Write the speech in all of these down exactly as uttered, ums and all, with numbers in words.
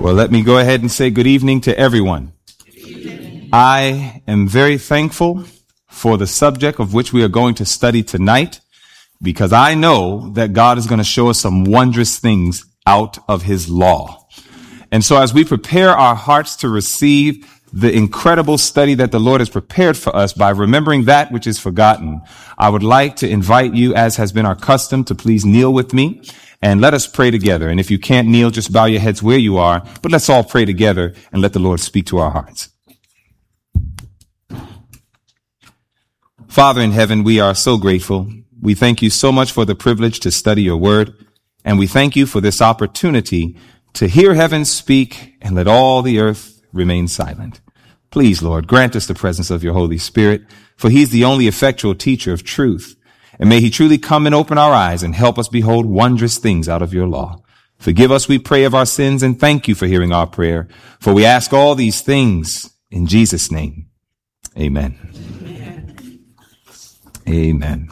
Well, let me go ahead and say good evening to everyone. I am very thankful for the subject of which we are going to study tonight, because I know that God is going to show us some wondrous things out of his law. And so as we prepare our hearts to receive the incredible study that the Lord has prepared for us by remembering that which is forgotten, I would like to invite you, as has been our custom, to please kneel with me and let us pray together. And if you can't kneel, just bow your heads where you are, but let's all pray together and let the Lord speak to our hearts. Father in heaven, we are so grateful. We thank you so much for the privilege to study your word, and we thank you for this opportunity to hear heaven speak and let all the earth remain silent. Please, Lord, grant us the presence of your Holy Spirit, for he's the only effectual teacher of truth. And may he truly come and open our eyes and help us behold wondrous things out of your law. Forgive us, we pray, of our sins, and thank you for hearing our prayer. For we ask all these things in Jesus' name. Amen. Amen. Amen.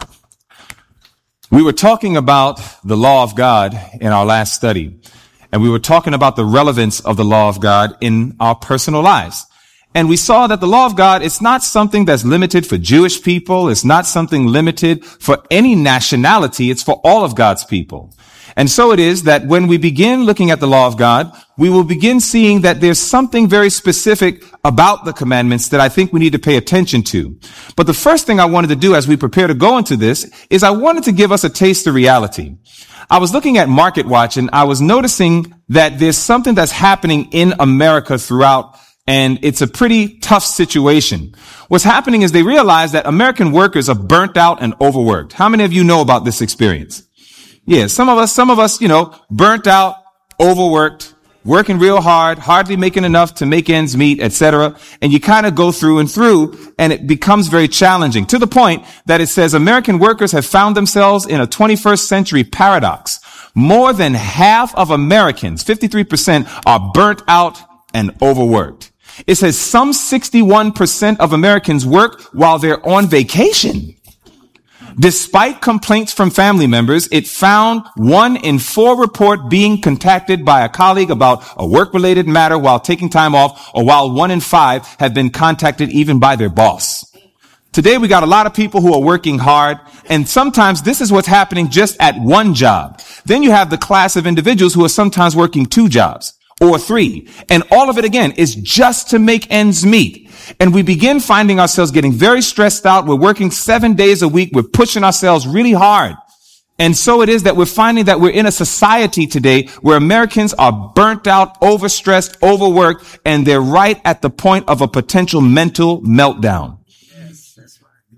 We were talking about the law of God in our last study, and we were talking about the relevance of the law of God in our personal lives. And we saw that the law of God is not something that's limited for Jewish people. It's not something limited for any nationality. It's for all of God's people. And so it is that when we begin looking at the law of God, we will begin seeing that there's something very specific about the commandments that I think we need to pay attention to. But the first thing I wanted to do as we prepare to go into this is I wanted to give us a taste of reality. I was looking at Market Watch, and I was noticing that there's something that's happening in America throughout, and it's a pretty tough situation. What's happening is they realize that American workers are burnt out and overworked. How many of you know about this experience? Yeah, some of us, some of us, you know, burnt out, overworked, working real hard, hardly making enough to make ends meet, et cetera. And you kind of go through and through, and it becomes very challenging, to the point that it says American workers have found themselves in a twenty-first century paradox. More than half of Americans, fifty-three percent, are burnt out and overworked. It says some sixty-one percent of Americans work while they're on vacation. Despite complaints from family members, it found one in four report being contacted by a colleague about a work-related matter while taking time off, or while one in five have been contacted even by their boss. Today we got a lot of people who are working hard, and sometimes this is what's happening just at one job. Then you have the class of individuals who are sometimes working two jobs or three. And all of it, again, is just to make ends meet. And we begin finding ourselves getting very stressed out. We're working seven days a week. We're pushing ourselves really hard. And so it is that we're finding that we're in a society today where Americans are burnt out, overstressed, overworked, and they're right at the point of a potential mental meltdown. Yes, that's right.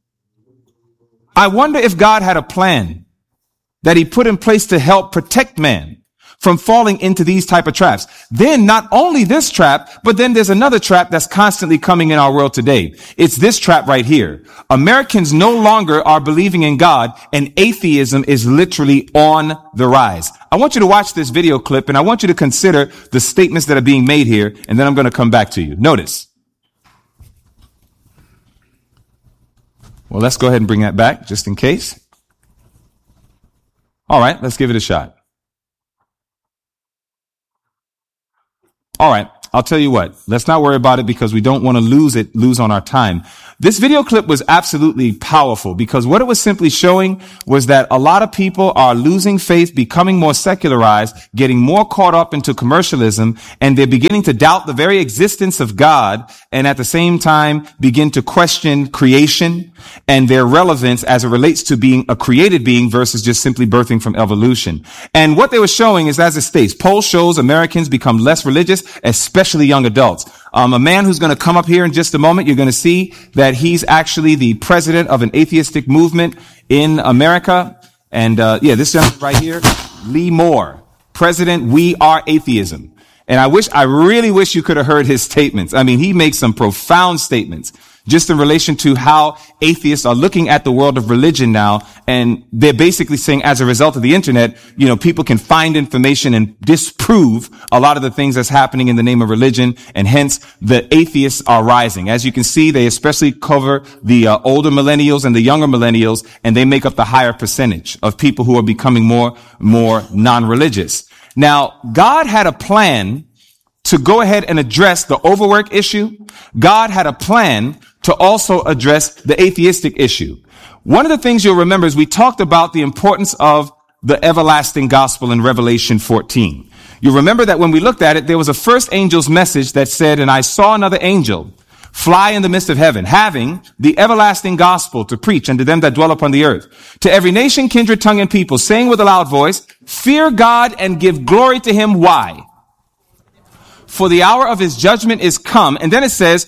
I wonder if God had a plan that he put in place to help protect man from falling into these type of traps. Then not only this trap, but then there's another trap that's constantly coming in our world today. It's this trap right here. Americans no longer are believing in God, and atheism is literally on the rise. I want you to watch this video clip, and I want you to consider the statements that are being made here, and then I'm going to come back to you. Notice. Well, let's go ahead and bring that back just in case. All right, let's give it a shot. All right, I'll tell you what. Let's not worry about it, because we don't want to lose it, lose on our time. This video clip was absolutely powerful, because what it was simply showing was that a lot of people are losing faith, becoming more secularized, getting more caught up into commercialism, and they're beginning to doubt the very existence of God, and at the same time begin to question creation and their relevance as it relates to being a created being versus just simply birthing from evolution. And what they were showing is, as it states, poll shows Americans become less religious, especially young adults. Um, a man who's going to come up here in just a moment, you're going to see that he's actually the president of an atheistic movement in America. And, uh, yeah, this gentleman right here, Lee Moore, president, We Are Atheism. And I wish, I really wish you could have heard his statements. I mean, he makes some profound statements just in relation to how atheists are looking at the world of religion now. And they're basically saying, as a result of the internet, you know, people can find information and disprove a lot of the things that's happening in the name of religion. And hence the atheists are rising. As you can see, they especially cover the uh, older millennials and the younger millennials, and they make up the higher percentage of people who are becoming more, more non-religious. Now, God had a plan to go ahead and address the overwork issue, God had a plan to also address the atheistic issue. One of the things you'll remember is we talked about the importance of the everlasting gospel in Revelation fourteen. You remember that when we looked at it, there was a first angel's message that said, and I saw another angel fly in the midst of heaven, having the everlasting gospel to preach unto them that dwell upon the earth, to every nation, kindred, tongue, and people, saying with a loud voice, fear God and give glory to him. Why? For the hour of his judgment is come. And then it says,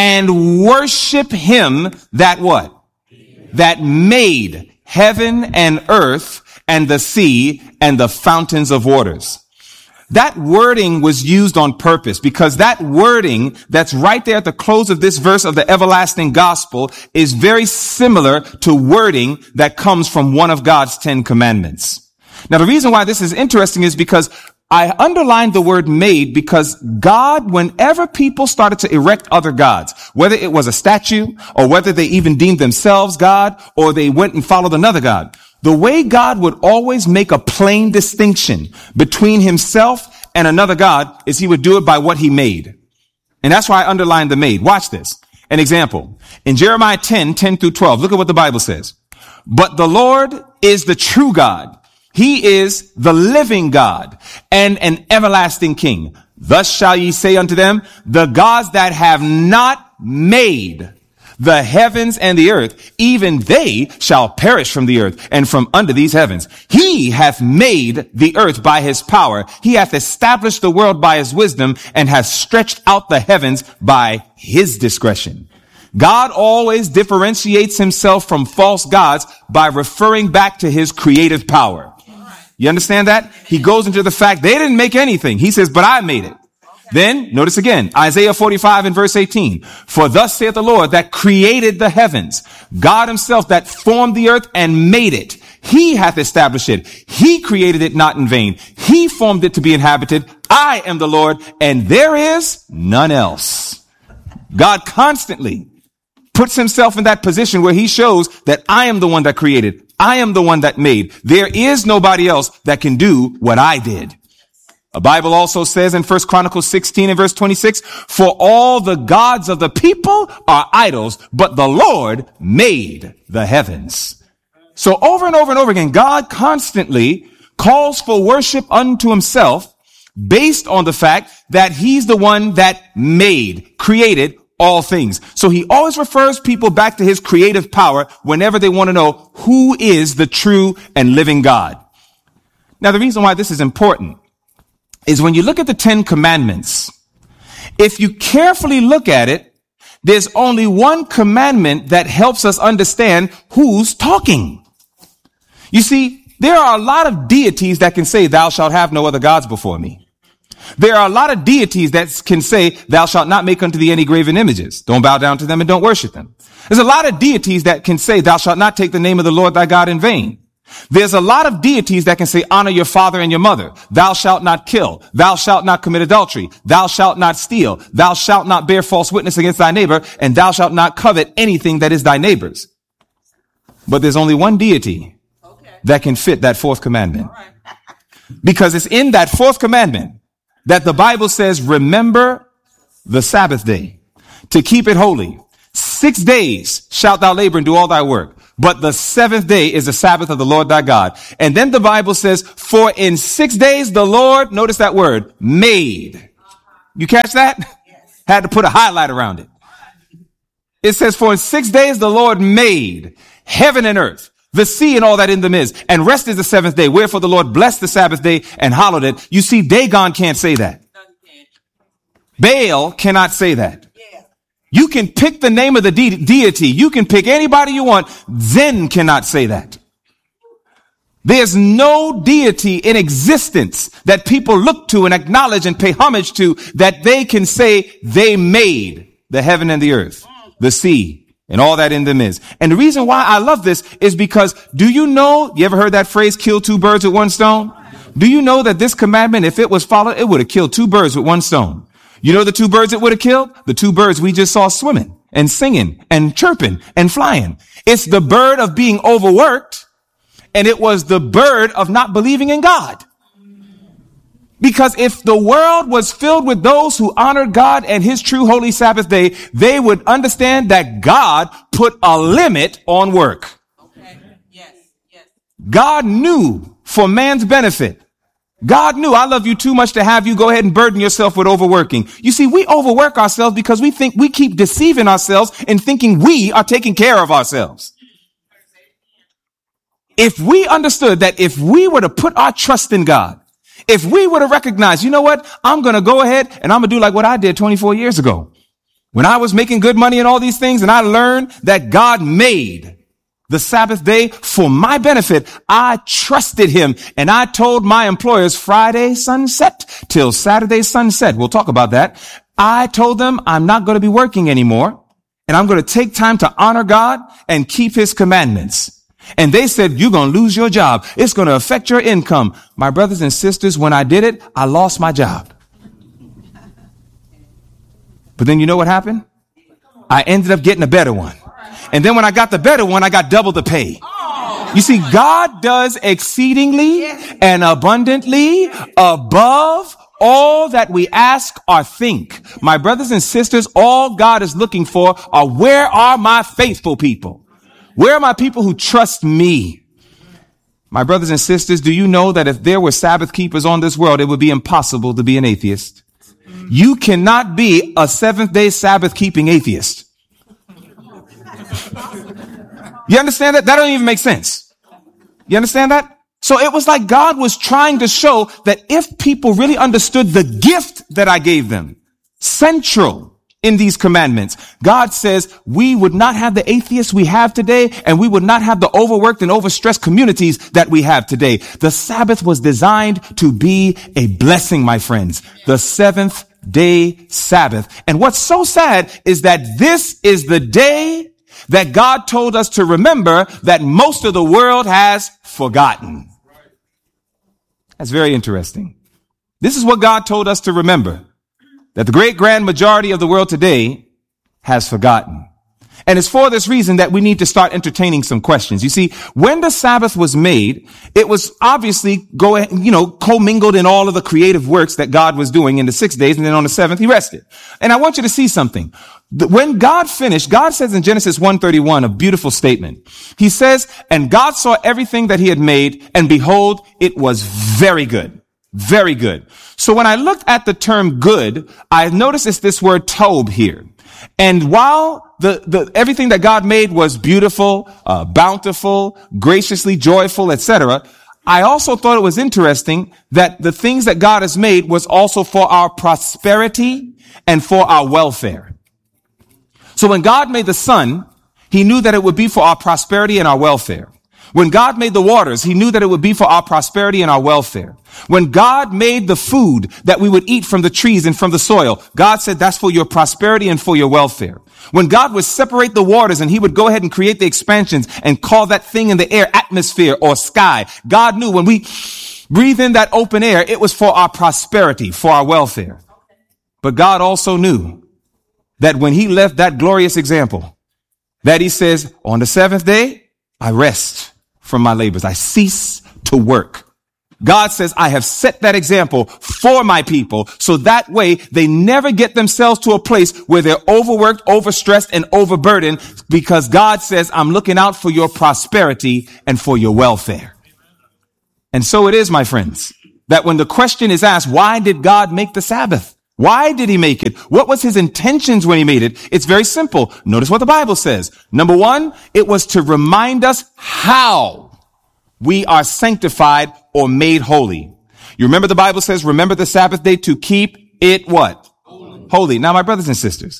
and worship him that what? That made heaven and earth and the sea and the fountains of waters. That wording was used on purpose because that wording that's right there at the close of this verse of the everlasting gospel is very similar to wording that comes from one of God's Ten Commandments. Now, the reason why this is interesting is because I underlined the word made because God, whenever people started to erect other gods, whether it was a statue or whether they even deemed themselves God or they went and followed another God, the way God would always make a plain distinction between himself and another God is he would do it by what he made. And that's why I underlined the made. Watch this. An example. In Jeremiah ten, ten through twelve, look at what the Bible says. But the Lord is the true God. He is the living God and an everlasting King. Thus shall ye say unto them, the gods that have not made the heavens and the earth, even they shall perish from the earth and from under these heavens. He hath made the earth by his power. He hath established the world by his wisdom and hath stretched out the heavens by his discretion. God always differentiates himself from false gods by referring back to his creative power. You understand that? He goes into the fact they didn't make anything. He says, but I made it. Then, notice again, Isaiah forty-five and verse eighteen. For thus saith the Lord that created the heavens, God himself that formed the earth and made it. He hath established it. He created it not in vain. He formed it to be inhabited. I am the Lord, and there is none else. God constantly puts himself in that position where he shows that I am the one that created. I am the one that made. There is nobody else that can do what I did. The Bible also says in First Chronicles sixteen and verse twenty-six, for all the gods of the people are idols, but the Lord made the heavens. So over and over and over again, God constantly calls for worship unto himself based on the fact that he's the one that made, created all things. So he always refers people back to his creative power whenever they want to know who is the true and living God. Now, the reason why this is important is when you look at the Ten Commandments, if you carefully look at it, there's only one commandment that helps us understand who's talking. You see, there are a lot of deities that can say, thou shalt have no other gods before me. There are a lot of deities that can say, thou shalt not make unto thee any graven images. Don't bow down to them and don't worship them. There's a lot of deities that can say, thou shalt not take the name of the Lord thy God in vain. There's a lot of deities that can say, honor your father and your mother. Thou shalt not kill. Thou shalt not commit adultery. Thou shalt not steal. Thou shalt not bear false witness against thy neighbor. And thou shalt not covet anything that is thy neighbor's. But there's only one deity okay. that can fit that fourth commandment. Right. Because it's in that fourth commandment that the Bible says, remember the Sabbath day to keep it holy. Six days shalt thou labor and do all thy work. But the seventh day is the Sabbath of the Lord thy God. And then the Bible says, for in six days the Lord, notice that word, made. You catch that? Yes. Had to put a highlight around it. It says, for in six days the Lord made heaven and earth, the sea and all that in them is. And rest is the seventh day. Wherefore the Lord blessed the Sabbath day and hallowed it. You see, Dagon can't say that. Baal cannot say that. You can pick the name of the de- deity. You can pick anybody you want. Zen cannot say that. There's no deity in existence that people look to and acknowledge and pay homage to that they can say they made the heaven and the earth, the sea, and all that in them is. And the reason why I love this is because, do you know, you ever heard that phrase, kill two birds with one stone? Do you know that this commandment, if it was followed, it would have killed two birds with one stone? You know the two birds it would have killed? The two birds we just saw swimming and singing and chirping and flying. It's the bird of being overworked, and it was the bird of not believing in God. Because if the world was filled with those who honored God and his true holy Sabbath day, they would understand that God put a limit on work. Okay. Yes. Yes. God knew for man's benefit. God knew I love you too much to have you go ahead and burden yourself with overworking. You see, we overwork ourselves because we think we keep deceiving ourselves and thinking we are taking care of ourselves. If we understood that if we were to put our trust in God, if we were to recognize, you know what, I'm going to go ahead and I'm going to do like what I did twenty-four years ago when I was making good money and all these things. And I learned that God made the Sabbath day for my benefit. I trusted him and I told my employers Friday sunset till Saturday sunset. We'll talk about that. I told them I'm not going to be working anymore and I'm going to take time to honor God and keep his commandments. And they said, you're going to lose your job. It's going to affect your income. My brothers and sisters, when I did it, I lost my job. But then you know what happened? I ended up getting a better one. And then when I got the better one, I got double the pay. You see, God does exceedingly and abundantly above all that we ask or think. My brothers and sisters, all God is looking for are, where are my faithful people? Where are my people who trust me? My brothers and sisters, do you know that if there were Sabbath keepers on this world, it would be impossible to be an atheist? You cannot be a seventh day Sabbath keeping atheist. You understand that? That don't even make sense. You understand that? So it was like God was trying to show that if people really understood the gift that I gave them, central in these commandments, God says we would not have the atheists we have today, and we would not have the overworked and overstressed communities that we have today. The Sabbath was designed to be a blessing, my friends. The seventh day Sabbath. And what's so sad is that this is the day that God told us to remember that most of the world has forgotten. That's very interesting. This is what God told us to remember, that the great grand majority of the world today has forgotten. And it's for this reason that we need to start entertaining some questions. You see, when the Sabbath was made, it was obviously going, you know, commingled in all of the creative works that God was doing in the six days. And then on the seventh, he rested. And I want you to see something. When God finished, God says in Genesis one thirty-one, a beautiful statement. He says, and God saw everything that he had made, and behold, it was very good. Very good. So when I looked at the term good, I noticed it's this word tob here. And while the, the, everything that God made was beautiful, uh, bountiful, graciously joyful, et cetera, I also thought it was interesting that the things that God has made was also for our prosperity and for our welfare. So when God made the sun, he knew that it would be for our prosperity and our welfare. When God made the waters, he knew that it would be for our prosperity and our welfare. When God made the food that we would eat from the trees and from the soil, God said that's for your prosperity and for your welfare. When God would separate the waters and he would go ahead and create the expansions and call that thing in the air atmosphere or sky, God knew when we breathe in that open air, it was for our prosperity, for our welfare. But God also knew that when he left that glorious example, that he says, on the seventh day, I rest from my labors. I cease to work. God says, I have set that example for my people so that way they never get themselves to a place where they're overworked, overstressed, and overburdened, because God says, I'm looking out for your prosperity and for your welfare. And so it is, my friends, that when the question is asked, why did God make the Sabbath? Why did he make it? What was his intentions when he made it? It's very simple. Notice what the Bible says. Number one, it was to remind us how we are sanctified or made holy. You remember the Bible says, remember the Sabbath day to keep it what? Holy. Holy. Now, my brothers and sisters,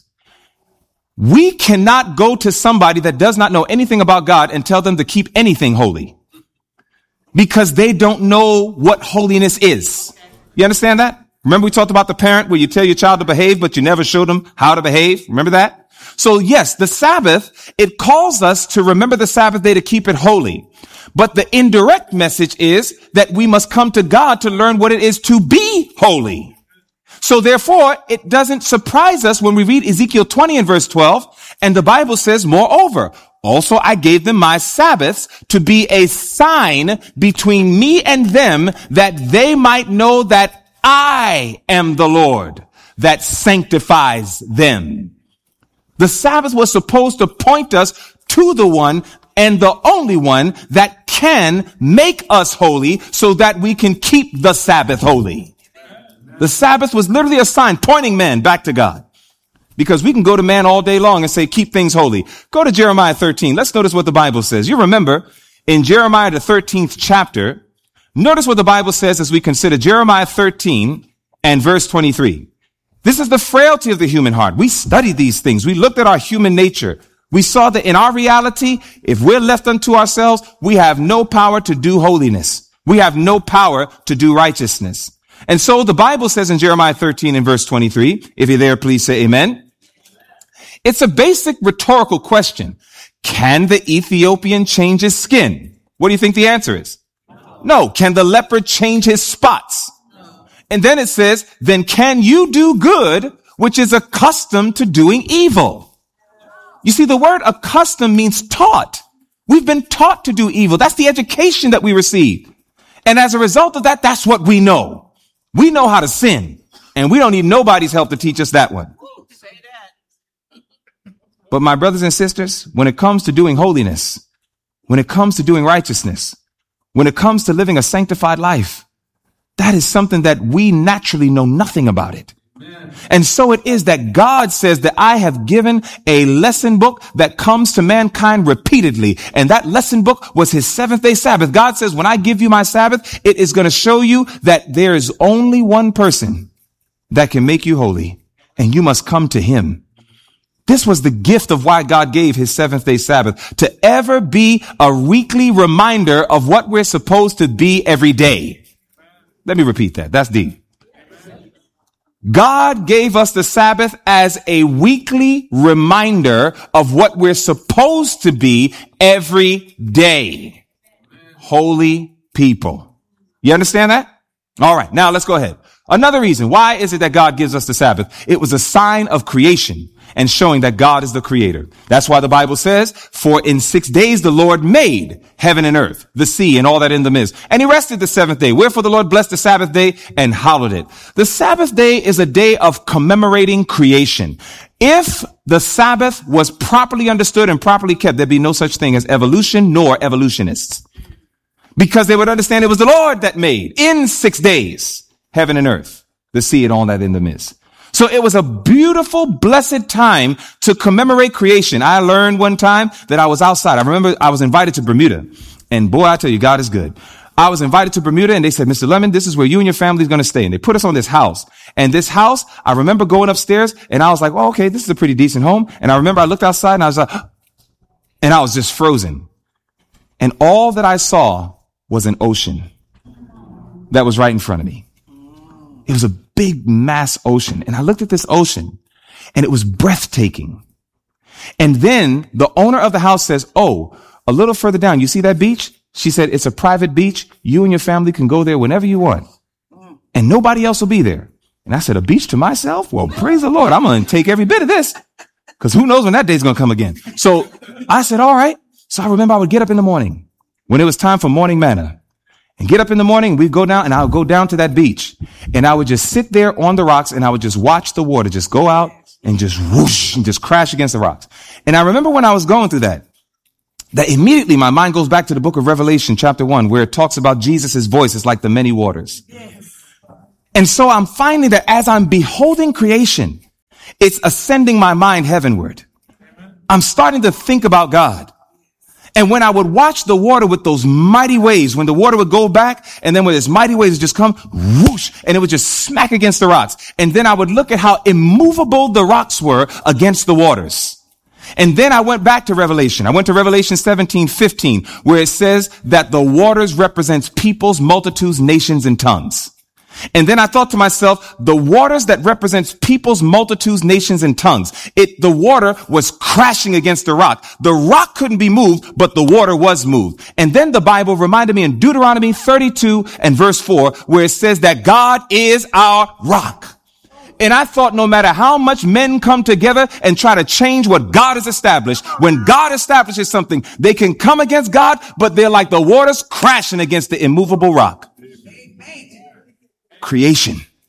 we cannot go to somebody that does not know anything about God and tell them to keep anything holy, because they don't know what holiness is. You understand that? Remember we talked about the parent where you tell your child to behave, but you never show them how to behave. Remember that? So yes, the Sabbath, it calls us to remember the Sabbath day to keep it holy. But the indirect message is that we must come to God to learn what it is to be holy. So therefore, it doesn't surprise us when we read Ezekiel twenty and verse twelve, and the Bible says, moreover, also I gave them my Sabbaths to be a sign between me and them, that they might know that I am the Lord that sanctifies them. The Sabbath was supposed to point us to the one and the only one that can make us holy so that we can keep the Sabbath holy. The Sabbath was literally a sign pointing man back to God. Because we can go to man all day long and say, keep things holy. Go to Jeremiah thirteen. Let's notice what the Bible says. You remember in Jeremiah, the thirteenth chapter, notice what the Bible says as we consider Jeremiah thirteen and verse twenty-three. This is the frailty of the human heart. We studied these things. We looked at our human nature. We saw that in our reality, if we're left unto ourselves, we have no power to do holiness. We have no power to do righteousness. And so the Bible says in Jeremiah thirteen and verse twenty-three, if you're there, please say amen. It's a basic rhetorical question. Can the Ethiopian change his skin? What do you think the answer is? No. Can the leper change his spots? No. And then it says, then can you do good, which is accustomed to doing evil? You see, the word accustomed means taught. We've been taught to do evil. That's the education that we receive. And as a result of that, that's what we know. We know how to sin. And we don't need nobody's help to teach us that one. But my brothers and sisters, when it comes to doing holiness, when it comes to doing righteousness, when it comes to living a sanctified life, that is something that we naturally know nothing about it. Amen. And so it is that God says that I have given a lesson book that comes to mankind repeatedly. And that lesson book was his seventh day Sabbath. God says, when I give you my Sabbath, it is going to show you that there is only one person that can make you holy, and you must come to him. This was the gift of why God gave his seventh day Sabbath, to ever be a weekly reminder of what we're supposed to be every day. Let me repeat that. That's deep. God gave us the Sabbath as a weekly reminder of what we're supposed to be every day. Holy people. You understand that? All right. Now let's go ahead. Another reason. Why is it that God gives us the Sabbath? It was a sign of creation and showing that God is the creator. That's why the Bible says, for in six days the Lord made heaven and earth, the sea, and all that in them is. And he rested the seventh day. Wherefore the Lord blessed the Sabbath day and hallowed it. The Sabbath day is a day of commemorating creation. If the Sabbath was properly understood and properly kept, there'd be no such thing as evolution nor evolutionists. Because they would understand it was the Lord that made in six days heaven and earth, the sea, and all that in them is. So it was a beautiful, blessed time to commemorate creation. I learned one time that I was outside. I remember I was invited to Bermuda. And boy, I tell you, God is good. I was invited to Bermuda and they said, Mister Lemon, this is where you and your family is going to stay. And they put us on this house. And this house, I remember going upstairs and I was like, well, okay, this is a pretty decent home. And I remember I looked outside and I was like, and I was just frozen. And all that I saw was an ocean that was right in front of me. It was a big mass ocean. And I looked at this ocean and it was breathtaking. And then the owner of the house says, oh, a little further down, you see that beach? She said, it's a private beach. You and your family can go there whenever you want. And nobody else will be there. And I said, a beach to myself? Well, praise the Lord. I'm going to take every bit of this because who knows when that day's going to come again. So I said, all right. So I remember I would get up in the morning when it was time for morning manna. And get up in the morning, we'd go down and I would go down to that beach and I would just sit there on the rocks and I would just watch the water just go out and just whoosh and just crash against the rocks. And I remember when I was going through that, that immediately my mind goes back to the book of Revelation, chapter one, where it talks about Jesus' voice is like the many waters. Yes. And so I'm finding that as I'm beholding creation, it's ascending my mind heavenward. I'm starting to think about God. And when I would watch the water with those mighty waves, when the water would go back and then when its mighty waves would just come, whoosh, and it would just smack against the rocks. And then I would look at how immovable the rocks were against the waters. And then I went back to Revelation. I went to Revelation seventeen fifteen, where it says that the waters represents peoples, multitudes, nations, and tongues. And then I thought to myself, the waters that represents peoples, multitudes, nations, and tongues. It, the water was crashing against the rock. The rock couldn't be moved, but the water was moved. And then the Bible reminded me in Deuteronomy thirty-two and verse four, where it says that God is our rock. And I thought no matter how much men come together and try to change what God has established, when God establishes something, they can come against God, but they're like the waters crashing against the immovable rock. Creation.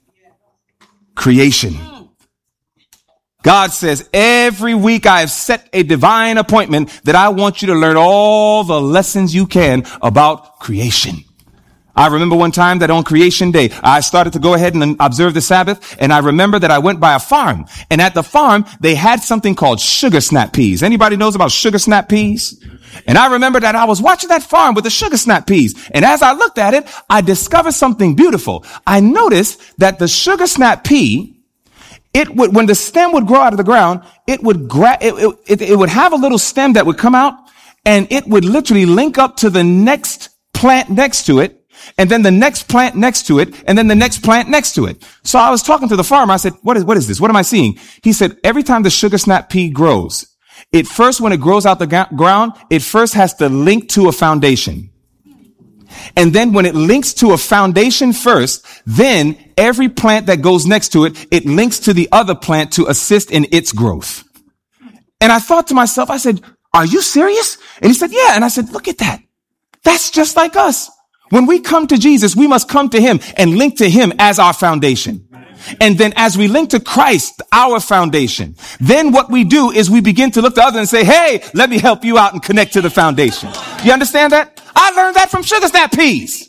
creation. God says, every week I have set a divine appointment that I want you to learn all the lessons you can about creation. I remember one time that on creation day, I started to go ahead and observe the Sabbath, and I remember that I went by a farm, and at the farm, they had something called sugar snap peas. Anybody knows about sugar snap peas? And I remember that I was watching that farm with the sugar snap peas, and as I looked at it, I discovered something beautiful. I noticed that the sugar snap pea, it would, when the stem would grow out of the ground, it would gra- it, it, it would have a little stem that would come out, and it would literally link up to the next plant next to it, and then the next plant next to it, and then the next plant next to it. So I was talking to the farmer. I said, what is, what is this? What am I seeing? He said, every time the sugar snap pea grows, it first, when it grows out the ga- ground, it first has to link to a foundation. And then when it links to a foundation first, then every plant that goes next to it, it links to the other plant to assist in its growth. And I thought to myself, I said, are you serious? And he said, yeah. And I said, look at that. That's just like us. When we come to Jesus, we must come to him and link to him as our foundation. And then as we link to Christ, our foundation, then what we do is we begin to look to others and say, hey, let me help you out and connect to the foundation. You understand that? I learned that from sugar snap peas.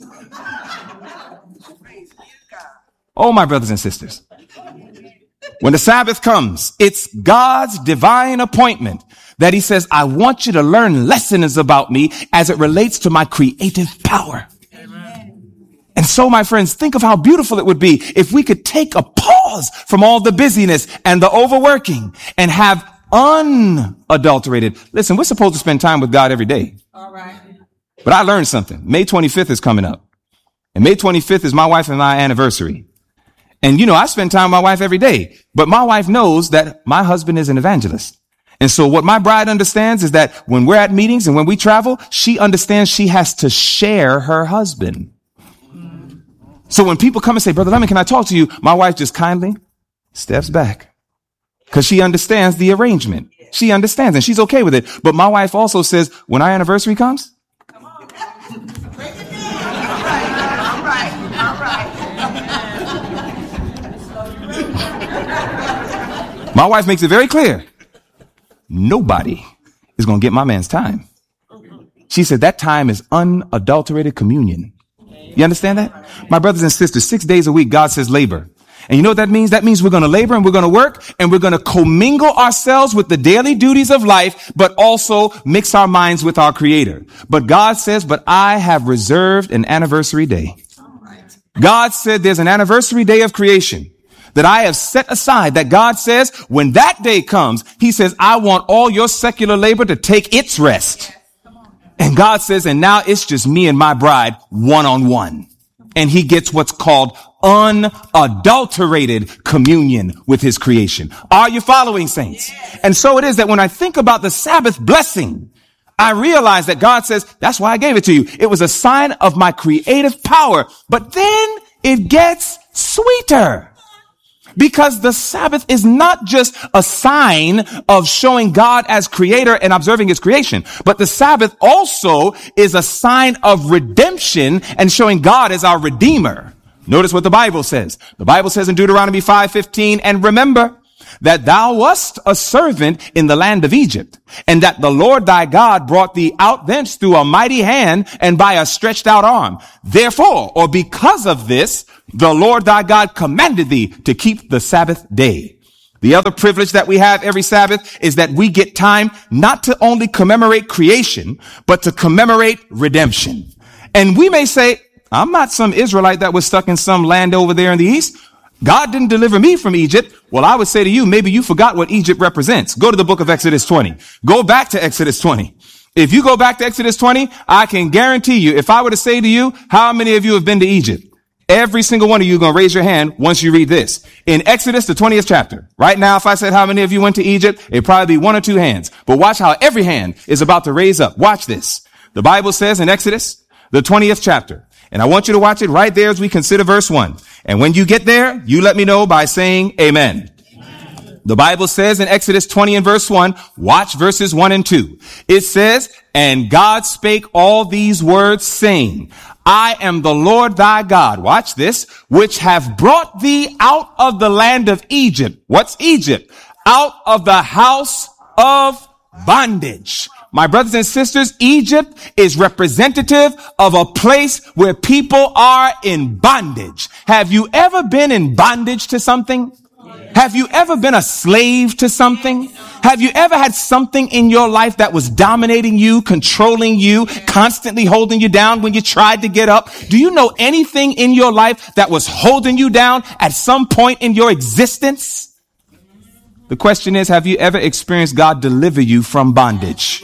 Oh, my brothers and sisters. When the Sabbath comes, it's God's divine appointment that he says, I want you to learn lessons about me as it relates to my creative power. And so, my friends, think of how beautiful it would be if we could take a pause from all the busyness and the overworking and have unadulterated. Listen, we're supposed to spend time with God every day. All right. But I learned something. May twenty-fifth is coming up. And May twenty-fifth is my wife and my anniversary. And, you know, I spend time with my wife every day. But my wife knows that my husband is an evangelist. And so what my bride understands is that when we're at meetings and when we travel, she understands she has to share her husband. So when people come and say, Brother Lemon, can I talk to you? My wife just kindly steps back because she understands the arrangement. She understands and she's okay with it. But my wife also says, when our anniversary comes, come on. Break it down. All right. All right. All right. My wife makes it very clear. Nobody is going to get my man's time. She said that time is unadulterated communion. You understand that? My brothers and sisters, six days a week, God says labor. And you know what that means? That means we're going to labor and we're going to work and we're going to commingle ourselves with the daily duties of life, but also mix our minds with our Creator. But God says, but I have reserved an anniversary day. God said there's an anniversary day of creation that I have set aside, that God says when that day comes, he says, I want all your secular labor to take its rest. And God says, and now it's just me and my bride one on one. And he gets what's called unadulterated communion with his creation. Are you following, saints? Yes. And so it is that when I think about the Sabbath blessing, I realize that God says, that's why I gave it to you. It was a sign of my creative power. But then it gets sweeter. Because the Sabbath is not just a sign of showing God as creator and observing his creation, but the Sabbath also is a sign of redemption and showing God as our redeemer. Notice what the Bible says. The Bible says in Deuteronomy five fifteen, and remember that thou wast a servant in the land of Egypt, and that the Lord thy God brought thee out thence through a mighty hand and by a stretched out arm. Therefore, or because of this, the Lord thy God commanded thee to keep the Sabbath day. The other privilege that we have every Sabbath is that we get time not to only commemorate creation, but to commemorate redemption. And we may say, I'm not some Israelite that was stuck in some land over there in the east. God didn't deliver me from Egypt. Well, I would say to you, maybe you forgot what Egypt represents. Go to the book of Exodus twenty. Go back to Exodus twenty. If you go back to Exodus twenty, I can guarantee you, if I were to say to you, how many of you have been to Egypt? Every single one of you are going to raise your hand once you read this. In Exodus, the twentieth chapter. Right now, if I said how many of you went to Egypt, it'd probably be one or two hands. But watch how every hand is about to raise up. Watch this. The Bible says in Exodus, the twentieth chapter. And I want you to watch it right there as we consider verse one. And when you get there, you let me know by saying amen. Amen. The Bible says in Exodus twenty and verse one, watch verses one and two. It says, and God spake all these words, saying, I am the Lord thy God. Watch this, which have brought thee out of the land of Egypt. What's Egypt? Out of the house of bondage. My brothers and sisters, Egypt is representative of a place where people are in bondage. Have you ever been in bondage to something? Have you ever been a slave to something? Have you ever had something in your life that was dominating you, controlling you, constantly holding you down when you tried to get up? Do you know anything in your life that was holding you down at some point in your existence? The question is, have you ever experienced God deliver you from bondage?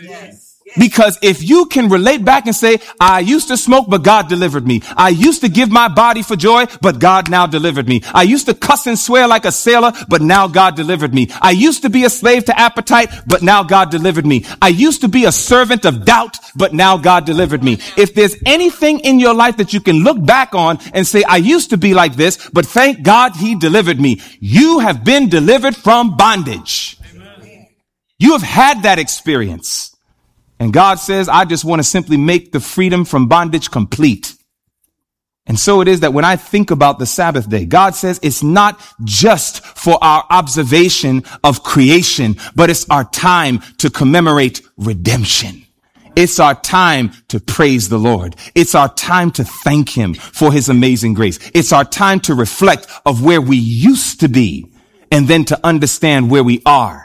Because if you can relate back and say, I used to smoke, but God delivered me. I used to give my body for joy, but God now delivered me. I used to cuss and swear like a sailor, but now God delivered me. I used to be a slave to appetite, but now God delivered me. I used to be a servant of doubt, but now God delivered me. If there's anything in your life that you can look back on and say, I used to be like this, but thank God he delivered me. You have been delivered from bondage. Amen. You have had that experience. And God says, I just want to simply make the freedom from bondage complete. And so it is that when I think about the Sabbath day, God says it's not just for our observation of creation, but it's our time to commemorate redemption. It's our time to praise the Lord. It's our time to thank him for his amazing grace. It's our time to reflect of where we used to be and then to understand where we are.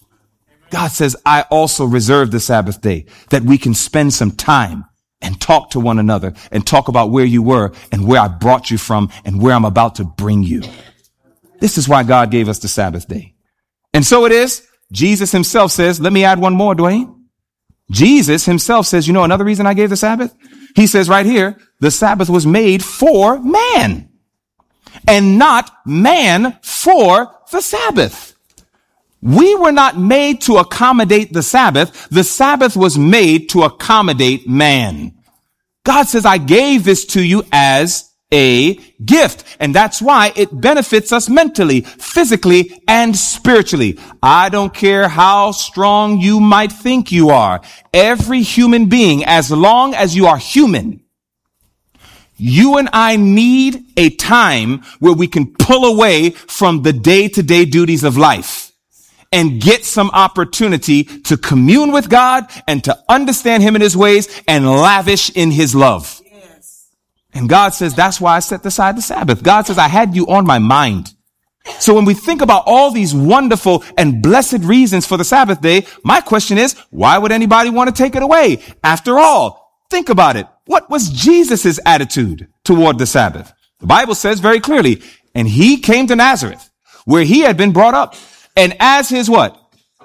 God says, I also reserve the Sabbath day that we can spend some time and talk to one another and talk about where you were and where I brought you from and where I'm about to bring you. This is why God gave us the Sabbath day. And so it is. Jesus himself says, let me add one more, Dwayne. Jesus himself says, you know, another reason I gave the Sabbath? He says right here, the Sabbath was made for man and not man for the Sabbath. We were not made to accommodate the Sabbath. The Sabbath was made to accommodate man. God says, I gave this to you as a gift. And that's why it benefits us mentally, physically, and spiritually. I don't care how strong you might think you are. Every human being, as long as you are human, you and I need a time where we can pull away from the day-to-day duties of life and get some opportunity to commune with God and to understand him and his ways and lavish in his love. Yes. And God says, that's why I set aside the Sabbath. God says, I had you on my mind. So when we think about all these wonderful and blessed reasons for the Sabbath day, my question is, why would anybody want to take it away? After all, think about it. What was Jesus's attitude toward the Sabbath? The Bible says very clearly, and he came to Nazareth, where he had been brought up. And as his what?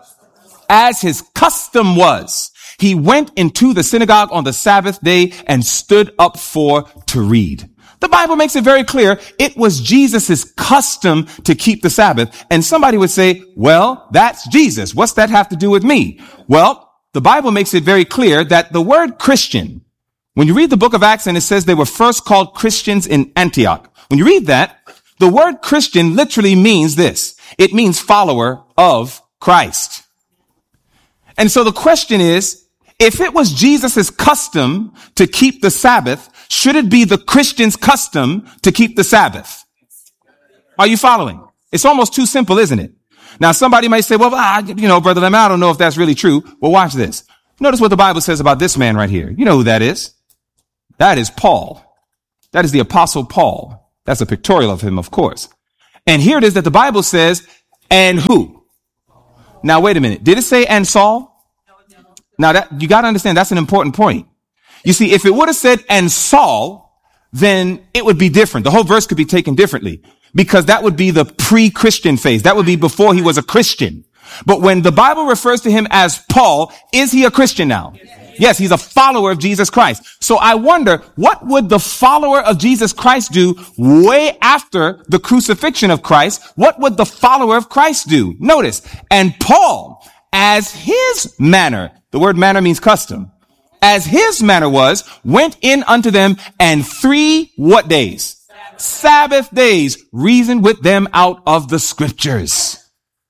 As his custom was, he went into the synagogue on the Sabbath day and stood up for to read. The Bible makes it very clear it was Jesus's custom to keep the Sabbath. And somebody would say, well, that's Jesus. What's that have to do with me? Well, the Bible makes it very clear that the word Christian, when you read the book of Acts and it says they were first called Christians in Antioch, when you read that, the word Christian literally means this. It means follower of Christ. And so the question is, if it was Jesus' custom to keep the Sabbath, should it be the Christian's custom to keep the Sabbath? Are you following? It's almost too simple, isn't it? Now, somebody might say, well, ah, you know, Brother Lemon, I don't know if that's really true. Well, watch this. Notice what the Bible says about this man right here. You know who that is? That is Paul. That is the Apostle Paul. That's a pictorial of him, of course. And here it is that the Bible says, and who? Now, wait a minute. Did it say, and Saul? Now, that you got to understand, that's an important point. You see, if it would have said, and Saul, then it would be different. The whole verse could be taken differently because that would be the pre-Christian phase. That would be before he was a Christian. But when the Bible refers to him as Paul, is he a Christian now? Yes, he's a follower of Jesus Christ. So I wonder, what would the follower of Jesus Christ do way after the crucifixion of Christ? What would the follower of Christ do? Notice, and Paul, as his manner, the word manner means custom, as his manner was, went in unto them and three what days? Sabbath, Sabbath days reasoned with them out of the scriptures.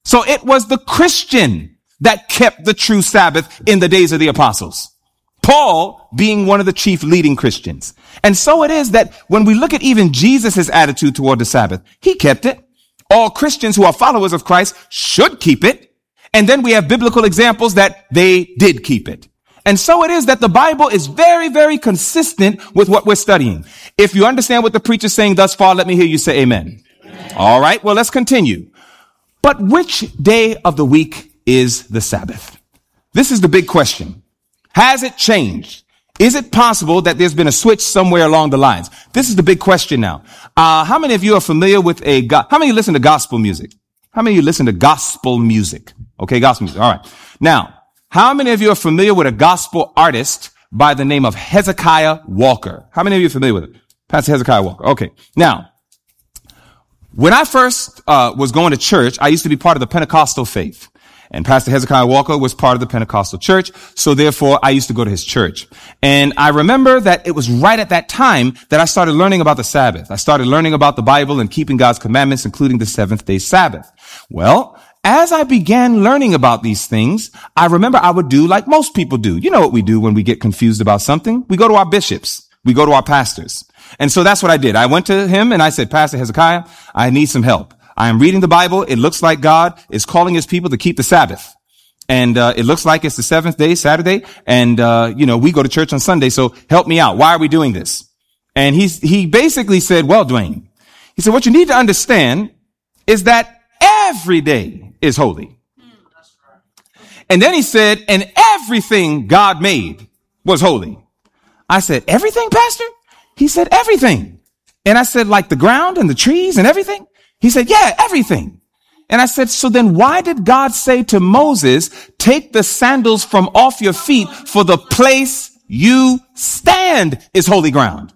So it was the Christian that kept the true Sabbath in the days of the apostles. Paul being one of the chief leading Christians. And so it is that when we look at even Jesus' attitude toward the Sabbath, he kept it. All Christians who are followers of Christ should keep it. And then we have biblical examples that they did keep it. And so it is that the Bible is very, very consistent with what we're studying. If you understand what the preacher's saying thus far, let me hear you say amen. Amen. All right, well, let's continue. But which day of the week is the Sabbath? This is the big question. Has it changed? Is it possible that there's been a switch somewhere along the lines? This is the big question now. Uh, how many of you are familiar with a, go- how many listen to gospel music? How many of you listen to gospel music? Okay, gospel music. All right. Now, how many of you are familiar with a gospel artist by the name of Hezekiah Walker? How many of you are familiar with it? Pastor Hezekiah Walker. Okay. Now, when I first uh was going to church, I used to be part of the Pentecostal faith. And Pastor Hezekiah Walker was part of the Pentecostal church. So therefore, I used to go to his church. And I remember that it was right at that time that I started learning about the Sabbath. I started learning about the Bible and keeping God's commandments, including the seventh day Sabbath. Well, as I began learning about these things, I remember I would do like most people do. You know what we do when we get confused about something? We go to our bishops. We go to our pastors. And so that's what I did. I went to him and I said, Pastor Hezekiah, I need some help. I am reading the Bible. It looks like God is calling his people to keep the Sabbath. And, uh, it looks like it's the seventh day, Saturday. And, uh, you know, we go to church on Sunday. So help me out. Why are we doing this? And he's, he basically said, well, Dwayne, he said, what you need to understand is that every day is holy. And then he said, and everything God made was holy. I said, everything, Pastor? He said, everything. And I said, like the ground and the trees and everything? He said, yeah, everything. And I said, so then why did God say to Moses, take the sandals from off your feet, for the place you stand is holy ground?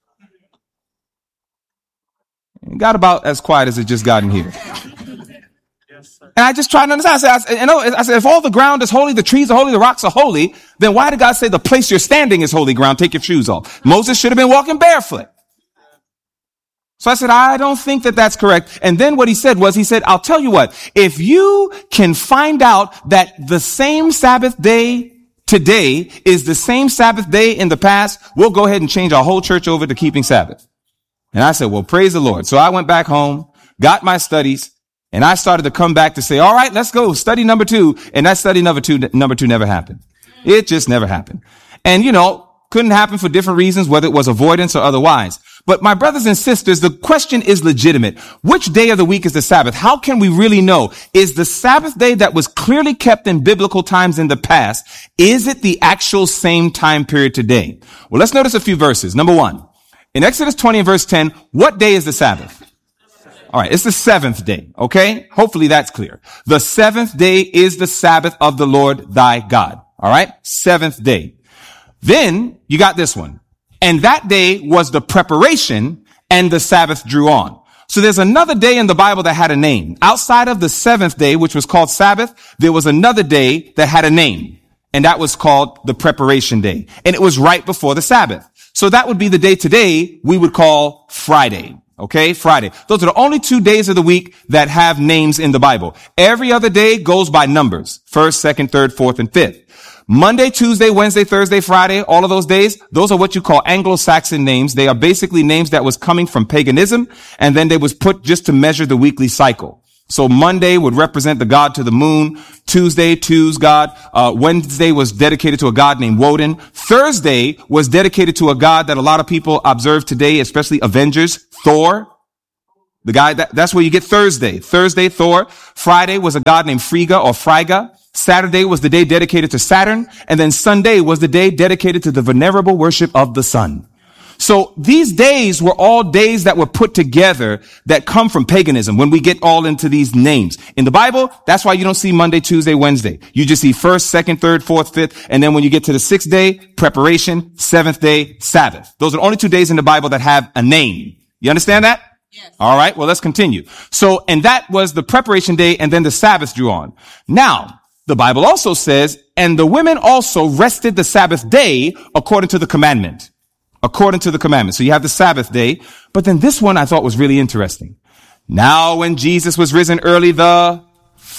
It got about as quiet as it just got in here. And I just tried to understand. I said, I, you know, I said, if all the ground is holy, the trees are holy, the rocks are holy, then why did God say the place you're standing is holy ground? Take your shoes off. Moses should have been walking barefoot. So I said, I don't think that that's correct. And then what he said was, he said, I'll tell you what, if you can find out that the same Sabbath day today is the same Sabbath day in the past, we'll go ahead and change our whole church over to keeping Sabbath. And I said, well, praise the Lord. So I went back home, got my studies, and I started to come back to say, all right, let's go study number two. And that study number two, number two never happened. It just never happened. And you know, couldn't happen for different reasons, whether it was avoidance or otherwise. But my brothers and sisters, the question is legitimate. Which day of the week is the Sabbath? How can we really know? Is the Sabbath day that was clearly kept in biblical times in the past, is it the actual same time period today? Well, let's notice a few verses. Number one, in Exodus twenty and verse ten, what day is the Sabbath? All right, it's the seventh day, okay? Hopefully that's clear. The seventh day is the Sabbath of the Lord thy God. All right? Seventh day. Then you got this one. And that day was the preparation, and the Sabbath drew on. So there's another day in the Bible that had a name. Outside of the seventh day, which was called Sabbath, there was another day that had a name, and that was called the preparation day. And it was right before the Sabbath. So that would be the day today we would call Friday. Okay, Friday. Those are the only two days of the week that have names in the Bible. Every other day goes by numbers. First, second, third, fourth, and fifth. Monday, Tuesday, Wednesday, Thursday, Friday, all of those days, those are what you call Anglo-Saxon names. They are basically names that was coming from paganism, and then they was put just to measure the weekly cycle. So Monday would represent the god to the moon. Tuesday, Tu's god. Uh, Wednesday was dedicated to a god named Woden. Thursday was dedicated to a god that a lot of people observe today, especially Avengers, Thor. The guy that, that's where you get Thursday. Thursday, Thor. Friday was a god named Frigga or Frigga. Saturday was the day dedicated to Saturn. And then Sunday was the day dedicated to the venerable worship of the sun. So these days were all days that were put together that come from paganism when we get all into these names. In the Bible, that's why you don't see Monday, Tuesday, Wednesday. You just see first, second, third, fourth, fifth. And then when you get to the sixth day, preparation, seventh day, Sabbath. Those are the only two days in the Bible that have a name. You understand that? Yes. All right. Well, let's continue. So, and that was the preparation day, and then the Sabbath drew on. Now, the Bible also says, and the women also rested the Sabbath day according to the commandment. According to the commandment. So you have the Sabbath day. But then this one I thought was really interesting. Now when Jesus was risen early the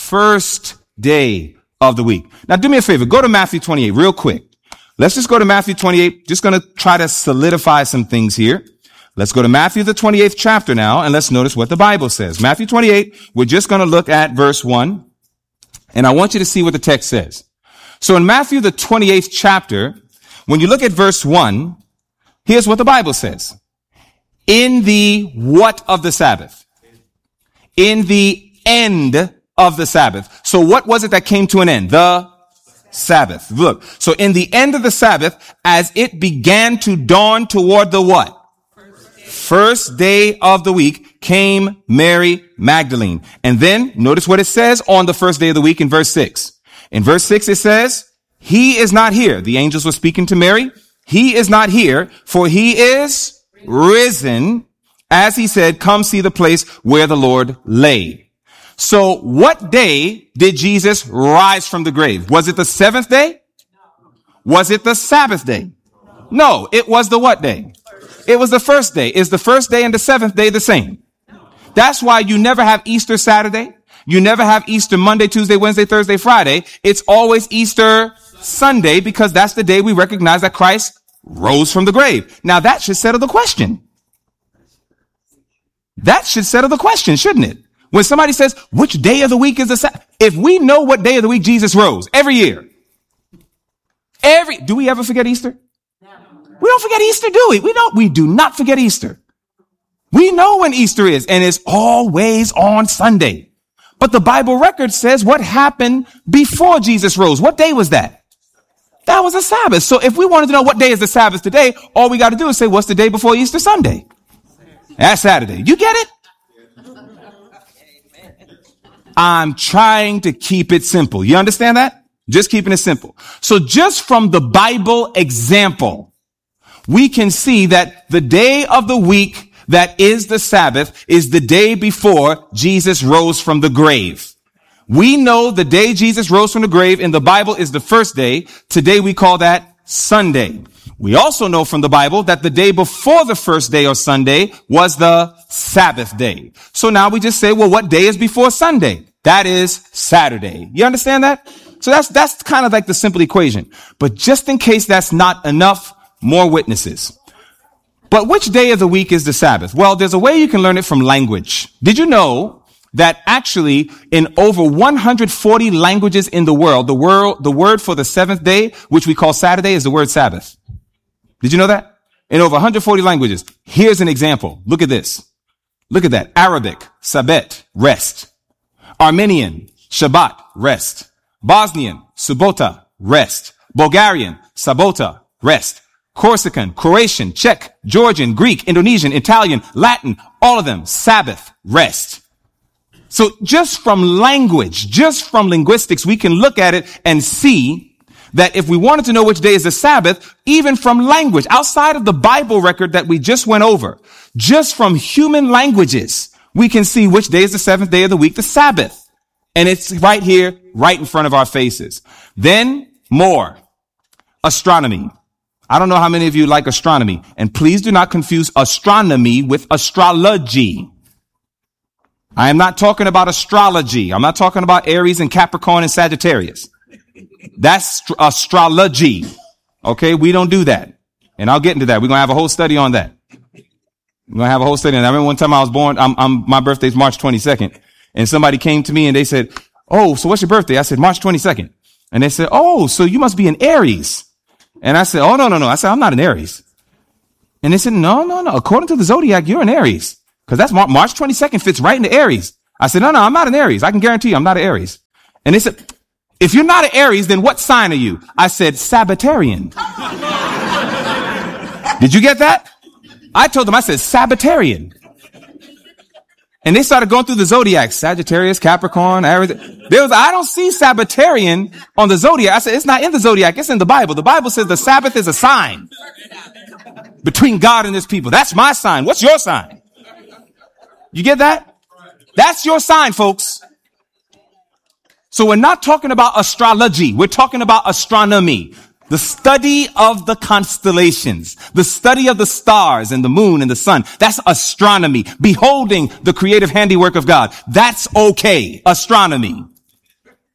first day of the week. Now do me a favor. Go to Matthew twenty-eight real quick. Let's just go to Matthew twenty-eight. Just going to try to solidify some things here. Let's go to Matthew, the twenty-eighth chapter now, and let's notice what the Bible says. Matthew twenty-eight, we're just going to look at verse one, and I want you to see what the text says. So in Matthew, the twenty-eighth chapter, when you look at verse one, here's what the Bible says. In the what of the Sabbath? In the end of the Sabbath. So what was it that came to an end? The Sabbath. Look, so in the end of the Sabbath, as it began to dawn toward the what? First day of the week came Mary Magdalene. And then notice what it says on the first day of the week in verse six. In verse six, it says, he is not here. The angels were speaking to Mary. He is not here, for he is risen, as he said, come see the place where the Lord lay. So what day did Jesus rise from the grave? Was it the seventh day? Was it the Sabbath day? No, it was the what day? It was the first day. Is the first day and the seventh day the same? That's why you never have Easter Saturday. You never have Easter Monday, Tuesday, Wednesday, Thursday, Friday. It's always Easter Sunday because that's the day we recognize that Christ rose from the grave. Now that should settle the question. That should settle the question, shouldn't it? When somebody says, which day of the week is the Sabbath? If we know what day of the week Jesus rose every year, every, do we ever forget Easter? We don't forget Easter, do we? We don't, we do not forget Easter. We know when Easter is, and it's always on Sunday. But the Bible record says what happened before Jesus rose. What day was that? That was a Sabbath. So if we wanted to know what day is the Sabbath today, all we got to do is say, what's the day before Easter Sunday? That's Saturday. You get it? I'm trying to keep it simple. You understand that? Just keeping it simple. So just from the Bible example, we can see that the day of the week that is the Sabbath is the day before Jesus rose from the grave. We know the day Jesus rose from the grave in the Bible is the first day. Today we call that Sunday. We also know from the Bible that the day before the first day or Sunday was the Sabbath day. So now we just say, well, what day is before Sunday? That is Saturday. You understand that? So that's, that's kind of like the simple equation. But just in case that's not enough, more witnesses. But which day of the week is the Sabbath? Well, there's a way you can learn it from language. Did you know that actually in over one hundred forty languages in the world, the word, the word for the seventh day, which we call Saturday, is the word Sabbath? Did you know that? In over one hundred forty languages. Here's an example. Look at this. Look at that. Arabic, Sabet, rest. Armenian, Shabbat, rest. Bosnian, Subota, rest. Bulgarian, Sabota, rest. Corsican, Croatian, Czech, Georgian, Greek, Indonesian, Italian, Latin, all of them, Sabbath, rest. So just from language, just from linguistics, we can look at it and see that if we wanted to know which day is the Sabbath, even from language, outside of the Bible record that we just went over, just from human languages, we can see which day is the seventh day of the week, the Sabbath. And it's right here, right in front of our faces. Then more. Astronomy. I don't know how many of you like astronomy, and please do not confuse astronomy with astrology. I am not talking about astrology. I'm not talking about Aries and Capricorn and Sagittarius. That's astrology. Okay, we don't do that. And I'll get into that. We're going to have a whole study on that. We're going to have a whole study on that. I remember one time I was born, I'm, I'm, my birthday's March twenty-second, and somebody came to me and they said, oh, so what's your birthday? I said, March twenty-second. And they said, oh, so you must be an Aries. And I said, oh, no, no, no. I said, I'm not an Aries. And they said, no, no, no. According to the Zodiac, you're an Aries. Because that's Mar- March twenty-second fits right into Aries. I said, no, no, I'm not an Aries. I can guarantee you I'm not an Aries. And they said, if you're not an Aries, then what sign are you? I said, Sabbatarian. Did you get that? I told them, I said, Sabbatarian. And they started going through the Zodiac, Sagittarius, Capricorn, Aries. There was, I don't see Sabbatarian on the Zodiac. I said, it's not in the Zodiac. It's in the Bible. The Bible says the Sabbath is a sign between God and his people. That's my sign. What's your sign? You get that? That's your sign, folks. So we're not talking about astrology. We're talking about astronomy. The study of the constellations, the study of the stars and the moon and the sun. That's astronomy. Beholding the creative handiwork of God. That's okay. Astronomy.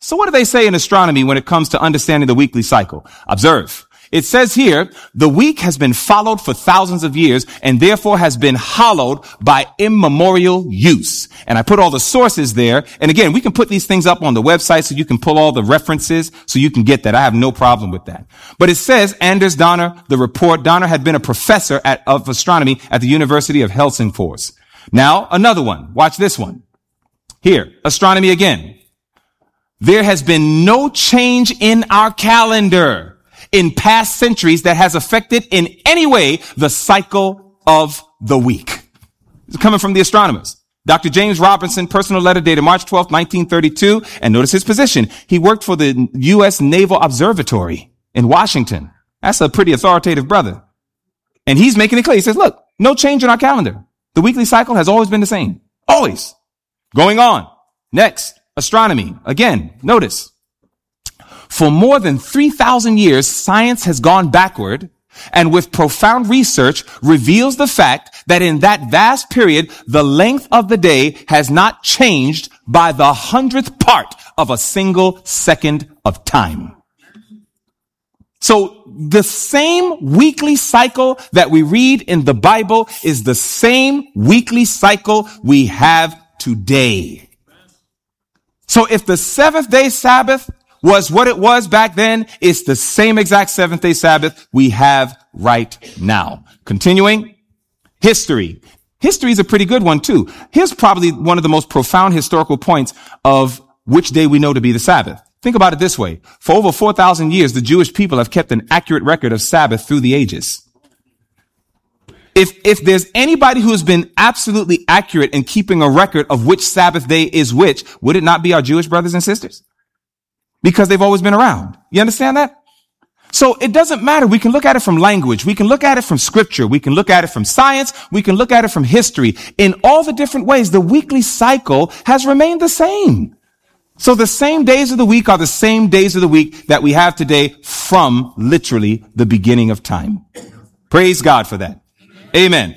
So what do they say in astronomy when it comes to understanding the weekly cycle? Observe. It says here, the week has been followed for thousands of years and therefore has been hollowed by immemorial use. And I put all the sources there. And again, we can put these things up on the website so you can pull all the references so you can get that. I have no problem with that. But it says Anders Donner, the report, Donner had been a professor at, of astronomy at the University of Helsingfors. Now, another one. Watch this one. Here, astronomy again. There has been no change in our calendar in past centuries that has affected in any way the cycle of the week. It's coming from the astronomers. Doctor James Robinson, personal letter dated March twelfth, nineteen thirty-two. And notice his position. He worked for the U S Naval Observatory in Washington. That's a pretty authoritative brother. And he's making it clear. He says, look, no change in our calendar. The weekly cycle has always been the same. Always. Going on. Next, astronomy. Again, notice. For more than three thousand years, science has gone backward and with profound research reveals the fact that in that vast period, the length of the day has not changed by the hundredth part of a single second of time. So the same weekly cycle that we read in the Bible is the same weekly cycle we have today. So if the seventh day Sabbath was what it was back then, it's the same exact seventh day Sabbath we have right now. Continuing, history. History is a pretty good one too. Here's probably one of the most profound historical points of which day we know to be the Sabbath. Think about it this way. For over four thousand years, the Jewish people have kept an accurate record of Sabbath through the ages. If, if there's anybody who has been absolutely accurate in keeping a record of which Sabbath day is which, would it not be our Jewish brothers and sisters? Because they've always been around. You understand that? So it doesn't matter. We can look at it from language. We can look at it from scripture. We can look at it from science. We can look at it from history. In all the different ways, the weekly cycle has remained the same. So the same days of the week are the same days of the week that we have today from literally the beginning of time. Praise God for that. Amen.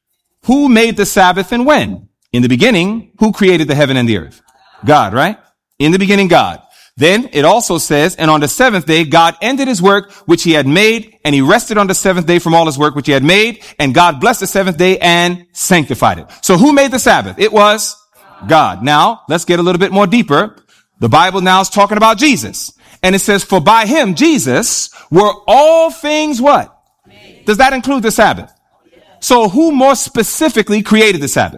Who made the Sabbath and when? In the beginning, who created the heaven and the earth? God, right? In the beginning, God. Then it also says, and on the seventh day, God ended his work which he had made, and he rested on the seventh day from all his work which he had made, and God blessed the seventh day and sanctified it. So who made the Sabbath? It was God. Now, let's get a little bit more deeper. The Bible now is talking about Jesus. And it says, for by him, Jesus, were all things what? Does that include the Sabbath? So who more specifically created the Sabbath?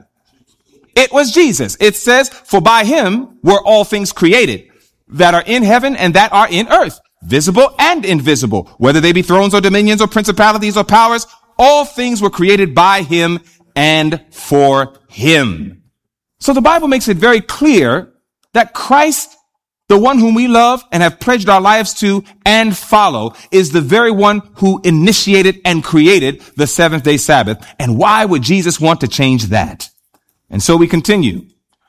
It was Jesus. It says, for by him were all things created that are in heaven and that are in earth, visible and invisible, whether they be thrones or dominions or principalities or powers, all things were created by him and for him. So the Bible makes it very clear that Christ, the one whom we love and have pledged our lives to and follow, is the very one who initiated and created the seventh day Sabbath. And why would Jesus want to change that? And so we continue.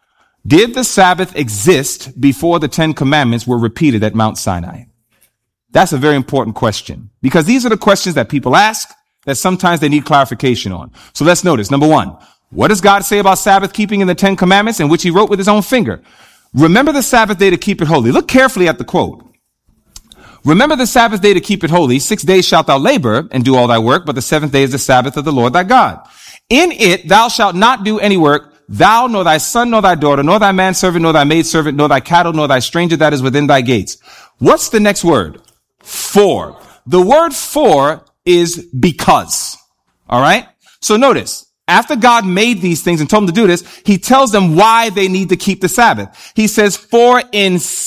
Did the Sabbath exist before the Ten Commandments were repeated at Mount Sinai? That's a very important question, because these are the questions that people ask that sometimes they need clarification on. So let's notice. Number one, what does God say about Sabbath keeping in the Ten Commandments, in which he wrote with his own finger? Remember the Sabbath day to keep it holy. Look carefully at the quote. Remember the Sabbath day to keep it holy. Six days shalt thou labor and do all thy work, but the seventh day is the Sabbath of the Lord thy God. In it thou shalt not do any work, thou, nor thy son, nor thy daughter, nor thy manservant, nor thy maidservant, nor thy cattle, nor thy stranger that is within thy gates. What's the next word? For. The word for is because. All right? So notice, after God made these things and told them to do this, he tells them why they need to keep the Sabbath. He says, for in